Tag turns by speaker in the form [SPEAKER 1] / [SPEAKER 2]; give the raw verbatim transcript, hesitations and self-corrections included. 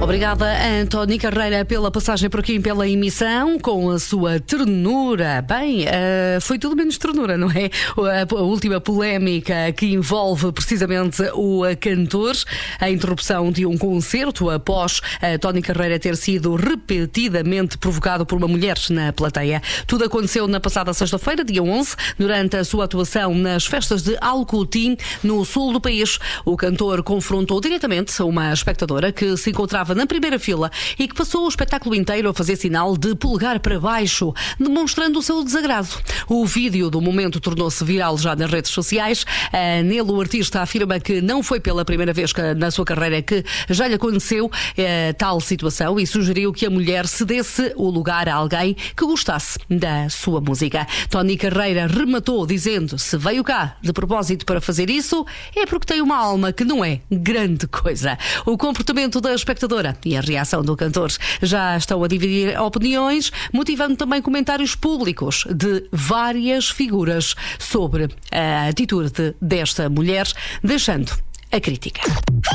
[SPEAKER 1] Obrigada, António Carreira, pela passagem por aqui, pela emissão, com a sua ternura. Bem, uh, foi tudo menos ternura, não é? A, a última polémica que envolve precisamente o cantor, a interrupção de um concerto após uh, António Carreira ter sido repetidamente provocado por uma mulher na plateia. Tudo aconteceu na passada sexta-feira, dia onze, durante a sua atuação nas festas de Alcutim, no sul do país. O cantor confrontou diretamente uma espectadora que se encontrava na primeira fila e que passou o espetáculo inteiro a fazer sinal de polegar para baixo, demonstrando o seu desagrado. O vídeo do momento tornou-se viral já nas redes sociais. Uh, nele o artista afirma que não foi pela primeira vez que, na sua carreira que já lhe aconteceu uh, tal situação e sugeriu que a mulher cedesse o lugar a alguém que gostasse da sua música. Tony Carreira rematou dizendo: se veio cá de propósito para fazer isso, é porque tem uma alma que não é grande coisa. O comportamento da espectadora e a reação do cantor já estão a dividir opiniões, motivando também comentários públicos de várias figuras sobre a atitude desta mulher, deixando a crítica.